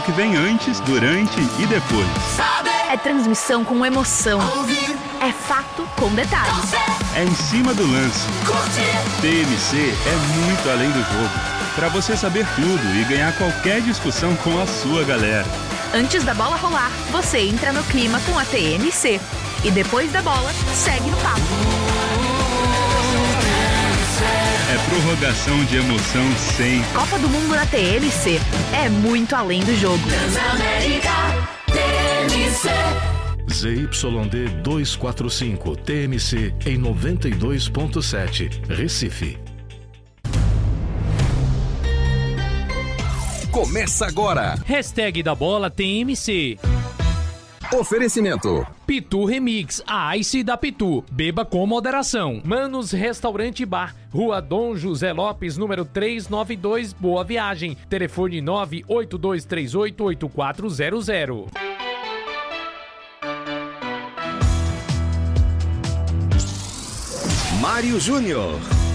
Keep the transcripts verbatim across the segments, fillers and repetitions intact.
o que vem antes, durante e depois. É transmissão com emoção. É fato com detalhes. É em cima do lance. T M C é muito além do jogo. Para você saber tudo e ganhar qualquer discussão com a sua galera. Antes da bola rolar, você entra no clima com a T M C. E depois da bola, segue no papo. É prorrogação de emoção sem... Copa do Mundo na T M C. É muito além do jogo. Transamérica T M C. Z Y D duzentos e quarenta e cinco T M C em noventa e dois ponto sete, Recife. Começa agora. Hashtag da bola T M C. Oferecimento. Pitu Remix, a Ice da Pitu. Beba com moderação. Manos Restaurante Bar, Rua Dom José Lopes, número trezentos e noventa e dois, Boa Viagem. Telefone nove oito dois três oito oito quatro zero zero. Mário Júnior.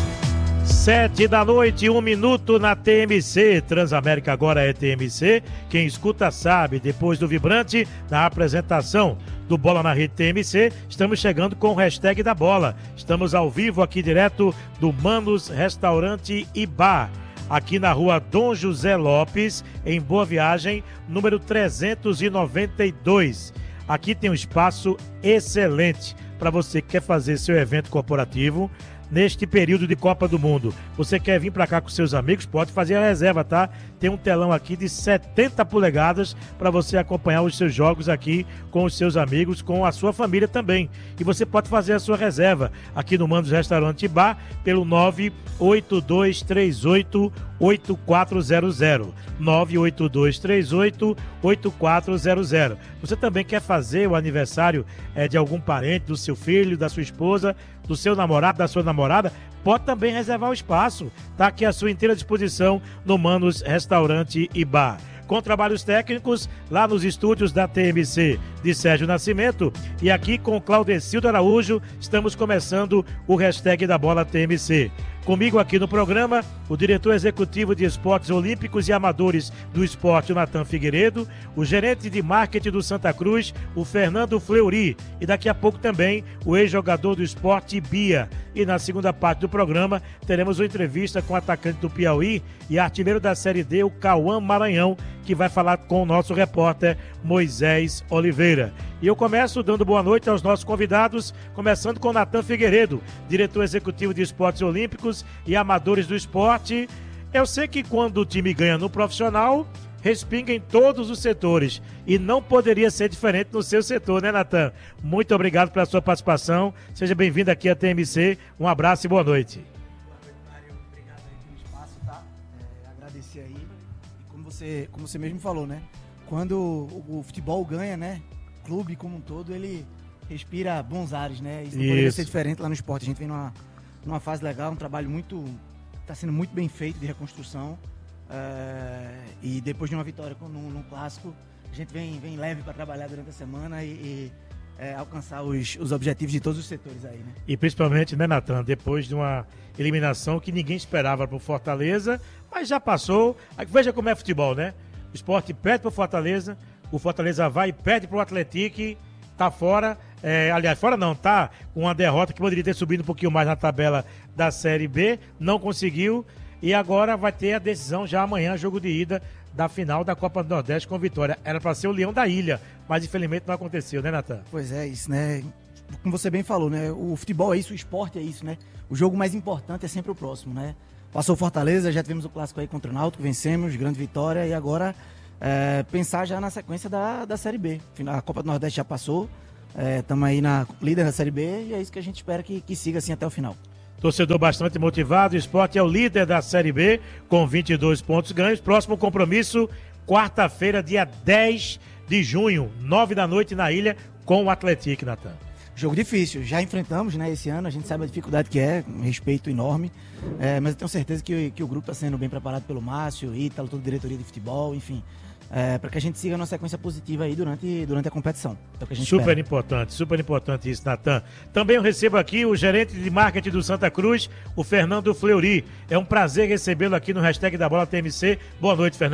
Sete da noite, um minuto na T M C. Transamérica agora é T M C. Quem escuta sabe. Depois do vibrante, na apresentação do Bola na Rede T M C, estamos chegando com o hashtag da bola. Estamos ao vivo aqui direto do Manos Restaurante e Bar, aqui na rua Dom José Lopes, em Boa Viagem, número trezentos e noventa e dois. Aqui tem um espaço excelente para você que quer fazer seu evento corporativo neste período de Copa do Mundo. Você quer vir para cá com seus amigos? Pode fazer a reserva, tá? Tem um telão aqui de setenta polegadas para você acompanhar os seus jogos aqui com os seus amigos, com a sua família também. E você pode fazer a sua reserva aqui no Manos Restaurante e Bar pelo nove oito dois três oito oito quatro zero zero. nove oito dois três oito oito quatro zero zero. Você também quer fazer o aniversário é, de algum parente, do seu filho, da sua esposa, do seu namorado, da sua namorada? Pode também reservar o espaço. Está aqui à sua inteira disposição no Manos Restaurante e Bar. Com trabalhos técnicos lá nos estúdios da T M C de Sérgio Nascimento, e aqui com Claudecildo Araújo estamos começando o hashtag da bola T M C. Comigo aqui no programa, o diretor executivo de esportes olímpicos e amadores do esporte, o Natan Figueiredo, o gerente de marketing do Santa Cruz, o Fernando Fleury, e daqui a pouco também o ex-jogador do esporte, Bia. E na segunda parte do programa teremos uma entrevista com o atacante do Piauí e artilheiro da Série D, o Cauã Maranhão, que vai falar com o nosso repórter Moisés Oliveira. E eu começo dando boa noite aos nossos convidados, começando com Natan Figueiredo, diretor executivo de esportes olímpicos e amadores do esporte. Eu sei que quando o time ganha no profissional, respinga em todos os setores, e não poderia ser diferente no seu setor, né, Natan? Muito obrigado pela sua participação, seja bem-vindo aqui à T M C, um abraço e boa noite. Boa noite, Mário, obrigado aí pelo espaço, tá? É, agradecer aí, e como você, como você mesmo falou, né, quando o, o futebol ganha, né, o clube como um todo, ele respira bons ares, né, isso não Isso. poderia ser diferente lá no esporte. A gente vem numa, numa fase legal, um trabalho muito, está sendo muito bem feito de reconstrução. É, e depois de uma vitória num, num clássico, a gente vem, vem leve para trabalhar durante a semana e, e é, alcançar os, os objetivos de todos os setores aí, né? E principalmente, né, Natan, depois de uma eliminação que ninguém esperava para o Fortaleza, mas já passou. Veja como é futebol, né? O esporte perde para o Fortaleza, o Fortaleza vai e perde para o Atlético, tá fora, é, aliás, fora não, tá com uma derrota que poderia ter subido um pouquinho mais na tabela da Série B, não conseguiu. E agora vai ter a decisão já amanhã, jogo de ida da final da Copa do Nordeste com vitória. Era para ser o Leão da Ilha, mas infelizmente não aconteceu, né, Natan? Pois é, isso, né? Como você bem falou, né? O futebol é isso, o esporte é isso, né? O jogo mais importante é sempre o próximo, né? Passou o Fortaleza, já tivemos o clássico aí contra o Náutico, vencemos, grande vitória, e agora é, pensar já na sequência da, da Série B. A Copa do Nordeste já passou, estamos é, aí na líder da Série B, e é isso que a gente espera que, que siga assim até o final. Torcedor bastante motivado, o esporte é o líder da Série B, com vinte e dois pontos ganhos. Próximo compromisso, quarta-feira, dia dez de junho, nove da noite na Ilha, com o Atlético, Natan. Jogo difícil, já enfrentamos, né, esse ano, a gente sabe a dificuldade que é, um respeito enorme, é, mas eu tenho certeza que, que o grupo está sendo bem preparado pelo Márcio, Ítalo, toda a diretoria de futebol, enfim, é, para que a gente siga uma sequência positiva aí durante, durante a competição. É o que a gente super espera. importante, super importante isso, Natan. Também eu recebo aqui o gerente de marketing do Santa Cruz, o Fernando Fleury. É um prazer recebê-lo aqui no hashtag da Bola T M C. Boa noite, Fernando.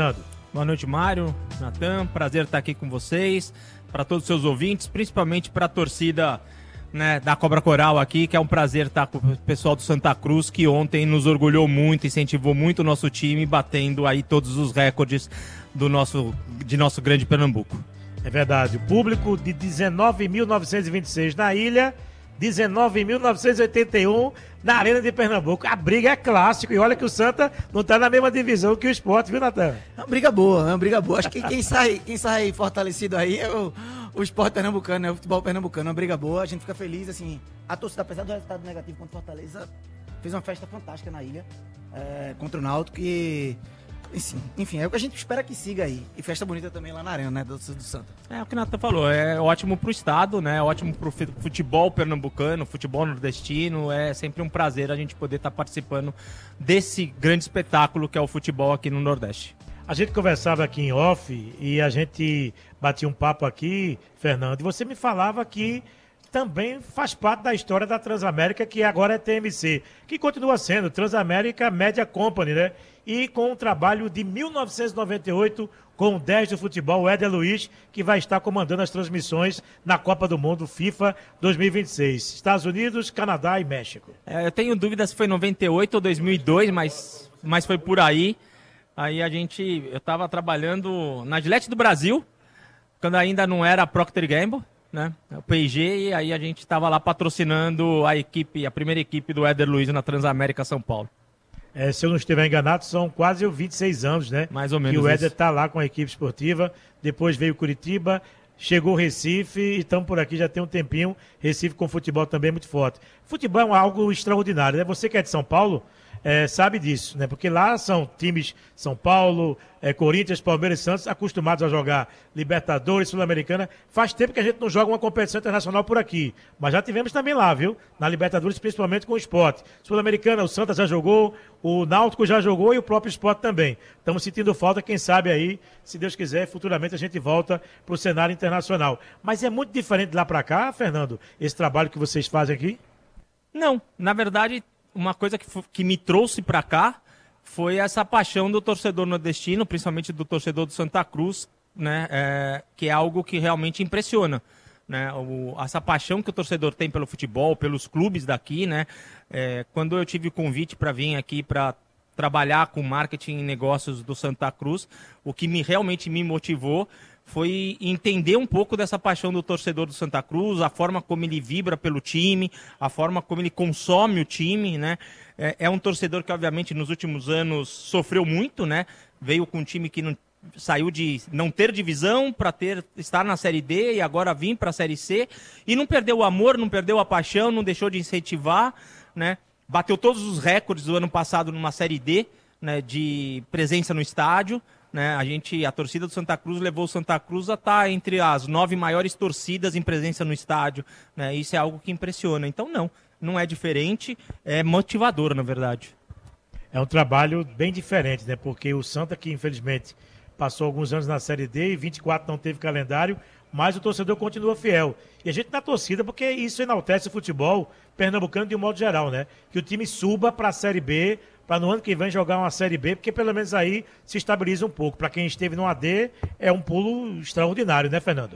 Boa noite, Mário, Natan, prazer estar aqui com vocês, para todos os seus ouvintes, principalmente para a torcida, né, da Cobra Coral aqui, que é um prazer estar com o pessoal do Santa Cruz, que ontem nos orgulhou muito, incentivou muito o nosso time, batendo aí todos os recordes do nosso, de nosso grande Pernambuco. É verdade, o público de dezenove mil novecentos e vinte e seis na ilha, dezenove mil novecentos e oitenta e um na Arena de Pernambuco. A briga é clássica e olha que o Santa não está na mesma divisão que o Sport, viu, Natan? É uma briga boa, é uma briga boa. Acho que quem sai, quem sai fortalecido aí é o, o Sport pernambucano, né? O futebol pernambucano. É uma briga boa, a gente fica feliz, assim. A torcida, apesar do resultado negativo contra o Fortaleza, fez uma festa fantástica na ilha, é, contra o Náutico e... Enfim, é o que a gente espera que siga aí. E festa bonita também lá na Arena, né, do, do Santa. É o que o Natan falou, é ótimo pro estado, né, é ótimo pro futebol pernambucano, futebol nordestino, é sempre um prazer a gente poder estar tá participando desse grande espetáculo que é o futebol aqui no Nordeste. A gente conversava aqui em off e a gente batia um papo aqui, Fernando, e você me falava que também faz parte da história da Transamérica, que agora é T M C, que continua sendo Transamérica Media Company, né? E com um trabalho de mil novecentos e noventa e oito com o dez do futebol, o Éder Luiz, que vai estar comandando as transmissões na Copa do Mundo FIFA dois mil e vinte e seis. Estados Unidos, Canadá e México. É, eu tenho dúvida se foi noventa e oito ou dois mil e dois, mas, mas foi por aí. Aí a gente, eu estava trabalhando na Gillette do Brasil, quando ainda não era a Procter and Gamble, né? O P e G, e aí a gente estava lá patrocinando a equipe, a primeira equipe do Éder Luiz na Transamérica São Paulo. É, se eu não estiver enganado, são quase vinte e seis anos, né? Mais ou menos. Que o Éder está lá com a equipe esportiva, depois veio Curitiba, chegou Recife e estamos por aqui já tem um tempinho. Recife com futebol também muito forte. Futebol é algo extraordinário, né? Você que é de São Paulo, é, sabe disso, né? Porque lá são times São Paulo, é, Corinthians, Palmeiras e Santos acostumados a jogar Libertadores, Sul-Americana. Faz tempo que a gente não joga uma competição internacional por aqui, mas já tivemos também lá, viu? Na Libertadores, principalmente com o Sport. Sul-Americana, o Santos já jogou, o Náutico já jogou e o próprio Sport também. Estamos sentindo falta, quem sabe aí, se Deus quiser, futuramente a gente volta para o cenário internacional. Mas é muito diferente de lá para cá, Fernando, esse trabalho que vocês fazem aqui? Não, na verdade, uma coisa que, que me trouxe para cá foi essa paixão do torcedor nordestino, principalmente do torcedor do Santa Cruz, né, é, que é algo que realmente impressiona. Né, o, essa paixão que o torcedor tem pelo futebol, pelos clubes daqui, né, é, quando eu tive o convite para vir aqui para trabalhar com marketing e negócios do Santa Cruz, o que me, realmente me motivou foi entender um pouco dessa paixão do torcedor do Santa Cruz, a forma como ele vibra pelo time, a forma como ele consome o time, né? É, é um torcedor que, obviamente, nos últimos anos sofreu muito, né? Veio com um time que não, saiu de não ter divisão para ter estar na Série D e agora vir para a Série C e não perdeu o amor, não perdeu a paixão, não deixou de incentivar, né? Bateu todos os recordes do ano passado numa Série D, né, de presença no estádio. Né, a gente, a torcida do Santa Cruz levou o Santa Cruz a estar entre as nove maiores torcidas em presença no estádio, né, isso é algo que impressiona. Então não, não é diferente, é motivador, na verdade. É um trabalho bem diferente, né? Porque o Santa, que infelizmente passou alguns anos na Série D e vinte e quatro não teve calendário, mas o torcedor continua fiel. E a gente na torcida, porque isso enaltece o futebol pernambucano de um modo geral, né? Que o time suba para a Série B, para no ano que vem jogar uma Série B, porque pelo menos aí se estabiliza um pouco. Para quem esteve no A D, é um pulo extraordinário, né, Fernando?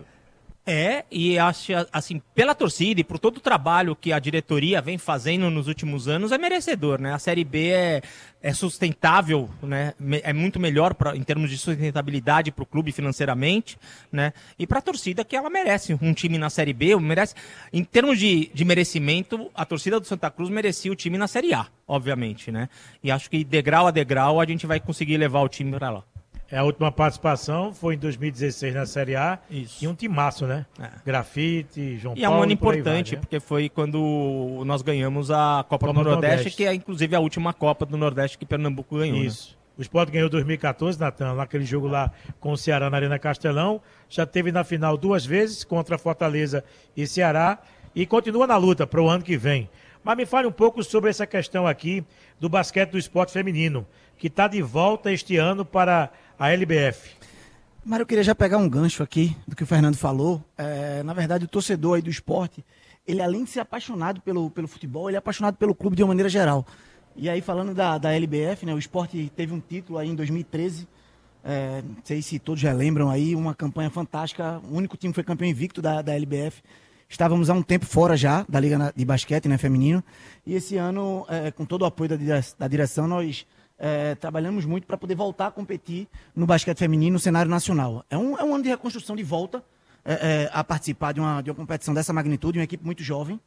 É, e acho, assim, pela torcida e por todo o trabalho que a diretoria vem fazendo nos últimos anos, é merecedor, né? A Série B é, é sustentável, né? É muito melhor pra, em termos de sustentabilidade para o clube financeiramente, né? E para a torcida que ela merece um time na Série B, merece, em termos de, de merecimento, a torcida do Santa Cruz merecia o time na Série A, obviamente, né? E acho que degrau a degrau a gente vai conseguir levar o time para lá. É, a última participação foi em dois mil e dezesseis na Série A. Isso. E um timaço, né? É. Grafite, João e Paulo. E é um ano importante, vai, né? Porque foi quando nós ganhamos a Copa, Copa do Nordeste, Nordeste, que é inclusive a última Copa do Nordeste que Pernambuco ganhou. Isso. Né? O Sport ganhou dois mil e quatorze, Natan, naquele jogo lá com o Ceará na Arena Castelão. Já teve na final duas vezes contra Fortaleza e Ceará. E continua na luta para o ano que vem. Mas me fale um pouco sobre essa questão aqui do basquete do esporte feminino, que está de volta este ano para a L B F. Mário, eu queria já pegar um gancho aqui do que o Fernando falou. É, na verdade, o torcedor aí do esporte, ele além de ser apaixonado pelo, pelo futebol, ele é apaixonado pelo clube de uma maneira geral. E aí, falando da, da L B F, né, o esporte teve um título aí em dois mil e treze, É, não sei se todos já lembram aí, uma campanha fantástica. O único time que foi campeão invicto da, da L B F. Estávamos há um tempo fora já da Liga de Basquete, né, feminino. E esse ano, é, com todo o apoio da, dire da direção, nós é, trabalhamos muito para poder voltar a competir no basquete feminino no cenário nacional. É um, é um ano de reconstrução de volta é, é, a participar de uma, de uma competição dessa magnitude, uma equipe muito jovem.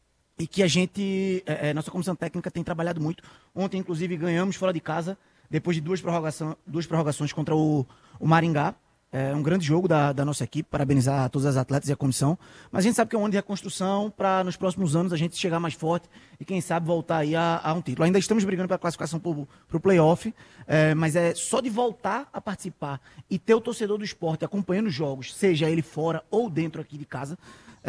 E que a gente, é, nossa comissão técnica tem trabalhado muito. Ontem, inclusive, ganhamos fora de casa, depois de duas, prorrogação, duas prorrogações contra o, o Maringá. É um grande jogo da, da nossa equipe, parabenizar a todas as atletas e a comissão. Mas a gente sabe que é um ano de reconstrução para nos próximos anos a gente chegar mais forte e quem sabe voltar aí a, a um título. Ainda estamos brigando pela classificação para o playoff, é, mas é só de voltar a participar e ter o torcedor do esporte acompanhando os jogos, seja ele fora ou dentro aqui de casa,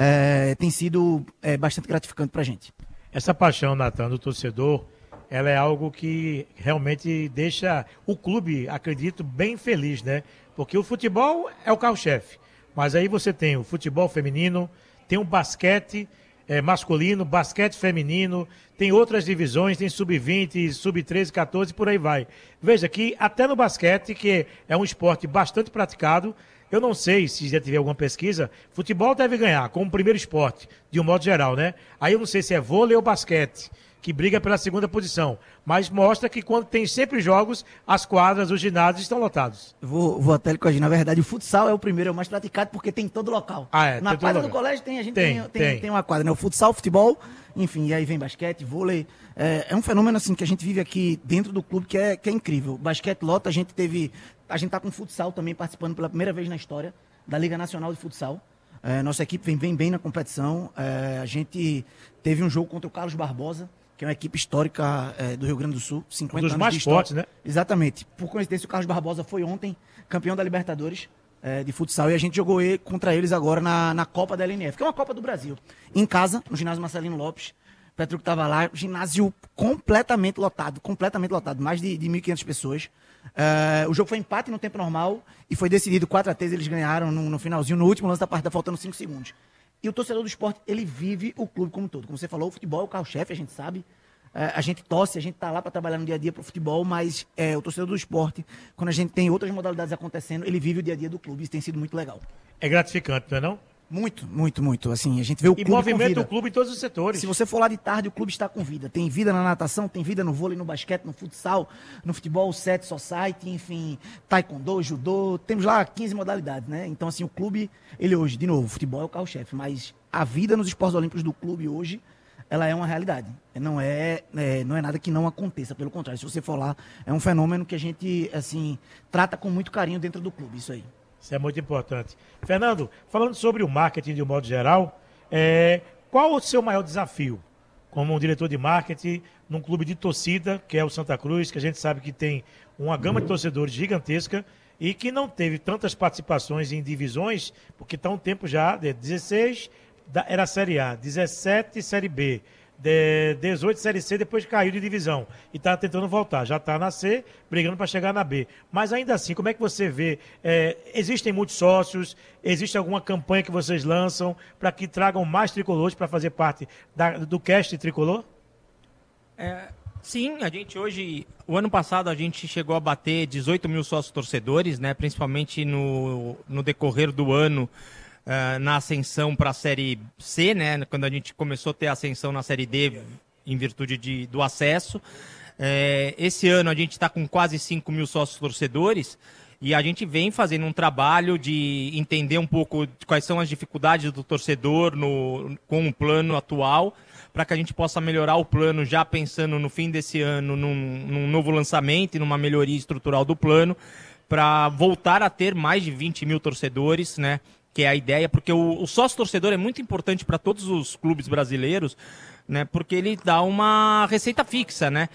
é, tem sido é, bastante gratificante para a gente. Essa paixão, Natan, do torcedor, ela é algo que realmente deixa o clube, acredito, bem feliz, né? Porque o futebol é o carro-chefe, mas aí você tem o futebol feminino, tem o basquete é, masculino, basquete feminino, tem outras divisões, tem sub vinte, sub treze, catorze, por aí vai. Veja que até no basquete, que é um esporte bastante praticado, eu não sei se já tiver alguma pesquisa, futebol deve ganhar como primeiro esporte, de um modo geral, né? Aí eu não sei se é vôlei ou basquete, que briga pela segunda posição, mas mostra que quando tem sempre jogos, as quadras, os ginásios estão lotados. Vou, vou até lhe corrigir, na verdade o futsal é o primeiro, é o mais praticado porque tem em todo local. Ah, é, na tem quadra todo do lugar. colégio tem, a gente tem, tem, tem, tem. tem uma quadra, né? O futsal, o futebol, enfim, e aí vem basquete, vôlei. É, é um fenômeno assim que a gente vive aqui dentro do clube que é, que é incrível. Basquete lota, a gente teve, a gente tá com futsal também participando pela primeira vez na história da Liga Nacional de Futsal. É, nossa equipe vem, vem bem na competição. É, a gente teve um jogo contra o Carlos Barbosa, que é uma equipe histórica é, do Rio Grande do Sul, cinquenta um dos anos mais de história. fortes, né? Exatamente. Por coincidência, o Carlos Barbosa foi ontem campeão da Libertadores é, de futsal e a gente jogou ele, contra eles agora na, na Copa da L N F, que é uma Copa do Brasil. Em casa, no ginásio Marcelino Lopes, Petro que estava lá, ginásio completamente lotado, completamente lotado, mais de, de mil e quinhentas pessoas. É, o jogo foi empate no tempo normal e foi decidido quatro a três, eles ganharam no, no finalzinho, no último lance da partida, faltando cinco segundos. E o torcedor do esporte, ele vive o clube como um todo. Como você falou, o futebol é o carro-chefe, a gente sabe. É, a gente torce, a gente tá lá para trabalhar no dia a dia pro futebol, mas é, o torcedor do esporte, quando a gente tem outras modalidades acontecendo, ele vive o dia a dia do clube. Isso tem sido muito legal. É gratificante, não é não? Muito, muito, muito. Assim, a gente vê o E clube movimenta com vida. o clube em todos os setores. Se você for lá de tarde, o clube está com vida. Tem vida na natação, tem vida no vôlei, no basquete, no futsal, no futebol, set, society, enfim, taekwondo, judô. Temos lá quinze modalidades, né? Então, assim, o clube, ele hoje, de novo, o futebol é o carro-chefe, mas a vida nos esportes olímpicos do clube hoje, ela é uma realidade. Não é, é, não é nada que não aconteça, pelo contrário. Se você for lá, é um fenômeno que a gente, assim, trata com muito carinho dentro do clube, isso aí. Isso é muito importante. Fernando, falando sobre o marketing de um modo geral, é, qual o seu maior desafio como um diretor de marketing num clube de torcida, que é o Santa Cruz, que a gente sabe que tem uma gama de torcedores gigantesca e que não teve tantas participações em divisões, porque está um tempo já, de dezesseis era a Série A, dezessete Série B, de dezoito Série C, depois caiu de divisão e está tentando voltar, já está na C, brigando para chegar na B. Mas ainda assim, como é que você vê? É, existem muitos sócios, existe alguma campanha que vocês lançam para que tragam mais tricolores para fazer parte da, do cast tricolor? É, sim, a gente hoje, o ano passado a gente chegou a bater dezoito mil sócios torcedores, né, principalmente no, no decorrer do ano. Uh, na ascensão para a Série C, né, quando a gente começou a ter ascensão na Série D em virtude de, do acesso. É, esse ano a gente está com quase cinco mil sócios torcedores e a gente vem fazendo um trabalho de entender um pouco de quais são as dificuldades do torcedor no, com o plano atual, para que a gente possa melhorar o plano já pensando no fim desse ano num, num novo lançamento e numa melhoria estrutural do plano, para voltar a ter mais de vinte mil torcedores, né? Que é a ideia, porque o, o sócio-torcedor é muito importante para todos os clubes brasileiros, né, porque ele dá uma receita fixa, né?